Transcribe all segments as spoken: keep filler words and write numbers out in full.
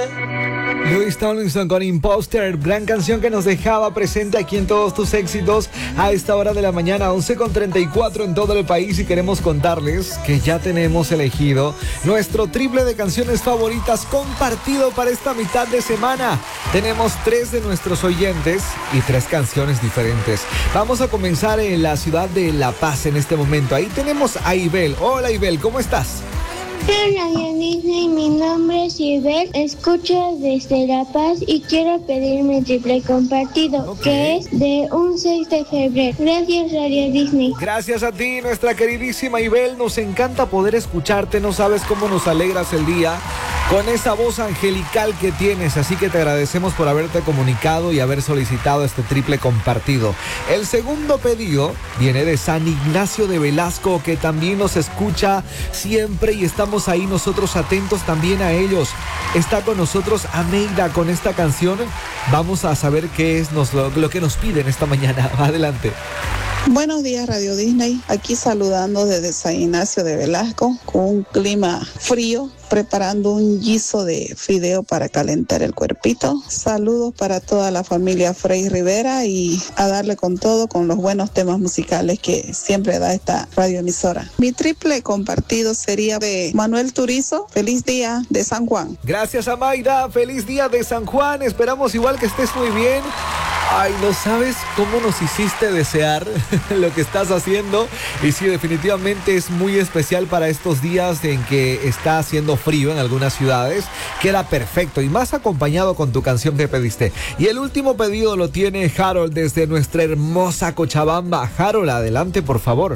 Louis Tomlinson con Imposter, gran canción que nos dejaba presente aquí en Todos Tus Éxitos a esta hora de la mañana, once con treinta y cuatro en todo el país, y queremos contarles que ya tenemos elegido nuestro triple de canciones favoritas compartido para esta mitad de semana. Tenemos tres de nuestros oyentes y tres canciones diferentes. Vamos a comenzar en la ciudad de La Paz en este momento. Ahí tenemos a Ibel. Hola Ibel, ¿cómo estás? Hola, Disney, mi nombre es Ibel, escucho desde La Paz y quiero pedir mi triple compartido, okay, que es de un seis de febrero. Gracias, Radio Disney. Gracias a ti, nuestra queridísima Ibel, nos encanta poder escucharte, no sabes cómo nos alegras el día con esa voz angelical que tienes, así que te agradecemos por haberte comunicado y haber solicitado este triple compartido. El segundo pedido viene de San Ignacio de Velasco, que también nos escucha siempre y estamos ahí nosotros atentos también a ellos. Está con nosotros Ameida con esta canción. Vamos a saber qué es nos, lo, lo que nos piden esta mañana. Adelante. Buenos días, Radio Disney. Aquí saludando desde San Ignacio de Velasco con un clima frío, preparando un guiso de fideo para calentar el cuerpito. Saludos para toda la familia Frei Rivera y a darle con todo con los buenos temas musicales que siempre da esta radioemisora. Mi triple compartido sería de Manuel Turizo, Feliz Día de San Juan. Gracias, Amaida, feliz día de San Juan, esperamos igual que estés muy bien. Ay, no sabes cómo nos hiciste desear lo que estás haciendo. Y sí, definitivamente es muy especial para estos días en que está haciendo frío en algunas ciudades. Queda perfecto y más acompañado con tu canción que pediste. Y el último pedido lo tiene Harold desde nuestra hermosa Cochabamba. Harold, adelante, por favor.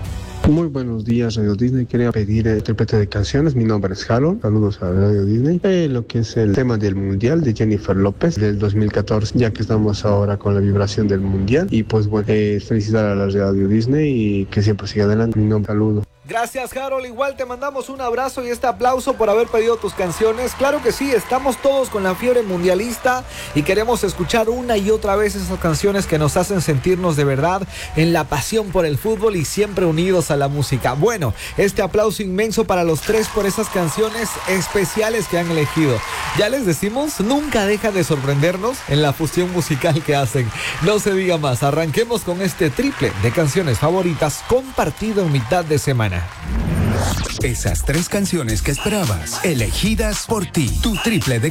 Muy buenos días, Radio Disney. Quería pedir el triplete de canciones. Mi nombre es Harold. Saludos a Radio Disney. Eh, lo que es el tema del Mundial de Jennifer López del dos mil catorce, ya que estamos ahora con la vibración del Mundial. Y pues bueno, eh, felicitar a la Radio Disney y que siempre siga adelante. Mi nombre, saludo. Gracias, Harold. Igual te mandamos un abrazo y este aplauso por haber pedido tus canciones. Claro que sí, estamos todos con la fiebre mundialista y queremos escuchar una y otra vez esas canciones que nos hacen sentirnos de verdad en la pasión por el fútbol y siempre unidos a la música. Bueno, este aplauso inmenso para los tres por esas canciones especiales que han elegido. Ya les decimos, nunca deja de sorprendernos en la fusión musical que hacen. No se diga más, arranquemos con este triple de canciones favoritas compartido en mitad de semana. Esas tres canciones que esperabas, elegidas por ti. Tu triple de